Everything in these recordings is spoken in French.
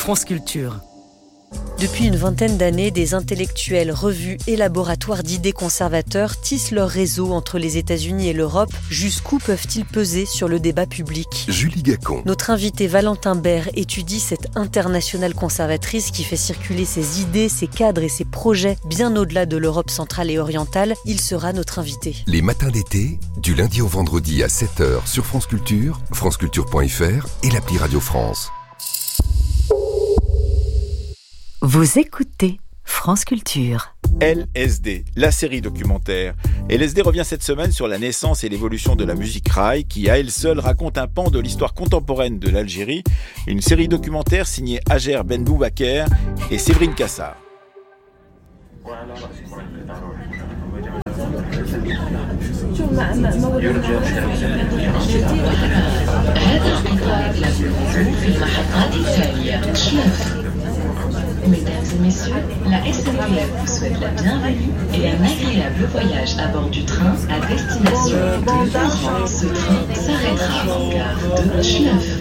France Culture. Depuis une vingtaine d'années, des intellectuels, revues et laboratoires d'idées conservateurs tissent leur réseau entre les États-Unis et l'Europe. Jusqu'où peuvent-ils peser sur le débat public ? Julie Gacon. Notre invité Valentin Bert étudie cette internationale conservatrice qui fait circuler ses idées, ses cadres et ses projets bien au-delà de l'Europe centrale et orientale. Il sera notre invité. Les matins d'été, du lundi au vendredi à 7h sur France Culture, franceculture.fr et l'appli Radio France. Vous écoutez France Culture. LSD, la série documentaire. LSD revient cette semaine sur la naissance et l'évolution de la musique raï qui, à elle seule, raconte un pan de l'histoire contemporaine de l'Algérie. Une série documentaire signée Hajer Ben Boubaker et Séverine Cassar. Mesdames et messieurs, la SNCF vous souhaite la bienvenue et un agréable voyage à bord du train à destination de Lyon. Ce train s'arrêtera en gare de Schleff.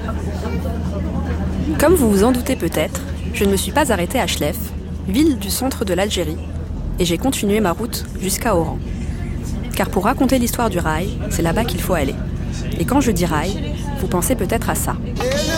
Comme vous vous en doutez peut-être, je ne me suis pas arrêtée à Schleff, ville du centre de l'Algérie, et j'ai continué ma route jusqu'à Oran. Car pour raconter l'histoire du raï, c'est là-bas qu'il faut aller. Et quand je dis raï, vous pensez peut-être à ça.